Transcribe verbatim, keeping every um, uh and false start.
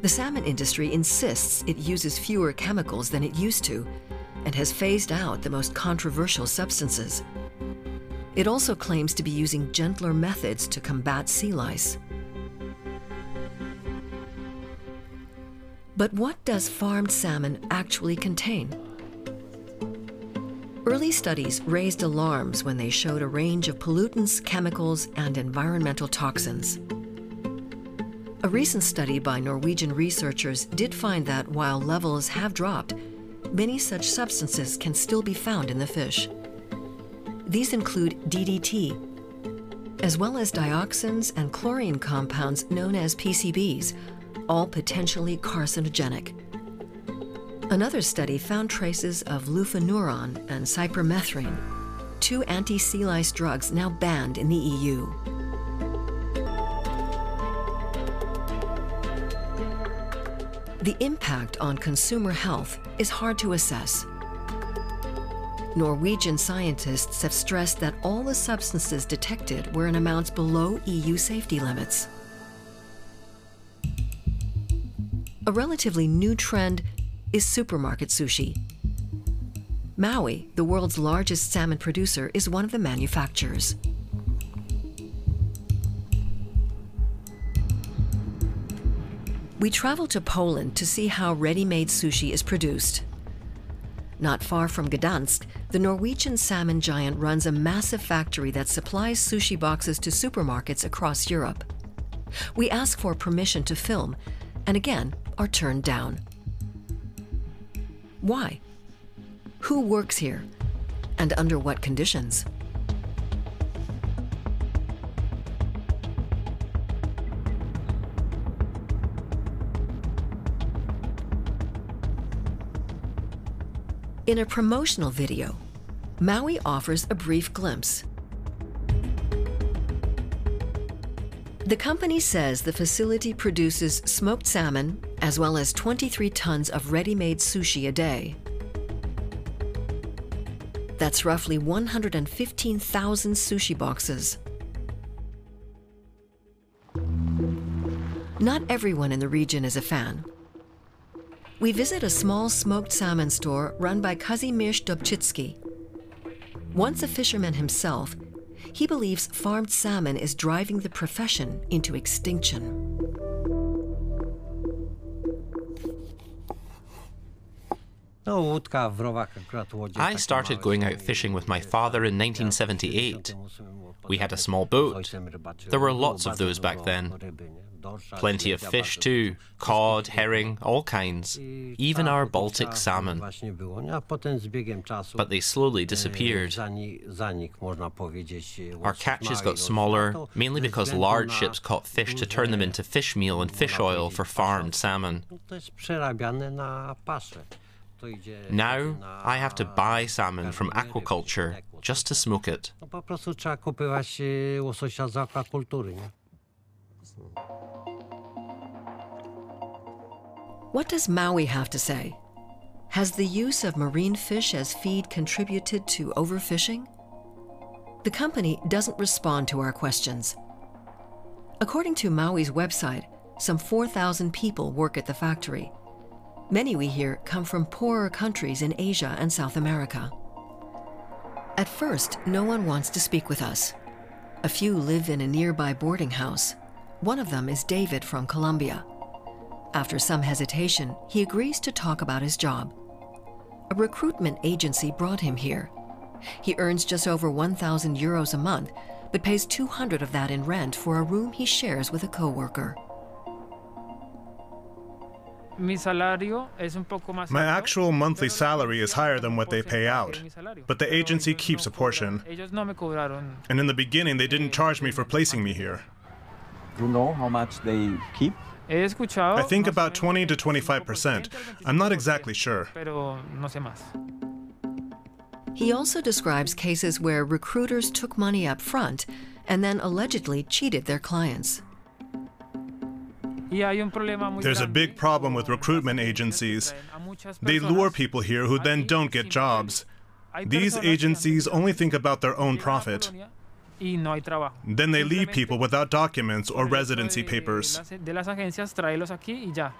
The salmon industry insists it uses fewer chemicals than it used to and has phased out the most controversial substances. It also claims to be using gentler methods to combat sea lice. But what does farmed salmon actually contain? Early studies raised alarms when they showed a range of pollutants, chemicals, and environmental toxins. A recent study by Norwegian researchers did find that while levels have dropped, many such substances can still be found in the fish. These include D D T, as well as dioxins and chlorine compounds known as P C Bs, all potentially carcinogenic. Another study found traces of lufenuron and cypermethrin, two anti-sea lice drugs now banned in the E U. The impact on consumer health is hard to assess. Norwegian scientists have stressed that all the substances detected were in amounts below E U safety limits. A relatively new trend is supermarket sushi. Mowi, the world's largest salmon producer, is one of the manufacturers. We traveled to Poland to see how ready-made sushi is produced. Not far from Gdansk, the Norwegian salmon giant runs a massive factory that supplies sushi boxes to supermarkets across Europe. We ask for permission to film, and again are turned down. Why? Who works here? And under what conditions? In a promotional video, Mowi offers a brief glimpse. The company says the facility produces smoked salmon as well as twenty-three tons of ready-made sushi a day. That's roughly one hundred fifteen thousand sushi boxes. Not everyone in the region is a fan. We visit a small smoked salmon store run by Kazimierz Dobczycki. Once a fisherman himself, he believes farmed salmon is driving the profession into extinction. I started going out fishing with my father in nineteen seventy-eight. We had a small boat. There were lots of those back then. Plenty of fish too, cod, herring, all kinds, even our Baltic salmon. But they slowly disappeared. Our catches got smaller, mainly because large ships caught fish to turn them into fish meal and fish oil for farmed salmon. Now, I have to buy salmon from aquaculture just to smoke it. What does Mowi have to say? Has the use of marine fish as feed contributed to overfishing? The company doesn't respond to our questions. According to Mowi's website, some four thousand people work at the factory. Many, we hear, come from poorer countries in Asia and South America. At first, no one wants to speak with us. A few live in a nearby boarding house. One of them is David from Colombia. After some hesitation, he agrees to talk about his job. A recruitment agency brought him here. He earns just over one thousand euros a month, but pays two hundred of that in rent for a room he shares with a co-worker. My actual monthly salary is higher than what they pay out, but the agency keeps a portion. And in the beginning, they didn't charge me for placing me here. Do you know how much they keep? I think about twenty to twenty-five percent. I'm not exactly sure. He also describes cases where recruiters took money up front and then allegedly cheated their clients. There's a big problem with recruitment agencies. They lure people here who then don't get jobs. These agencies only think about their own profit. Then they leave people without documents or residency papers.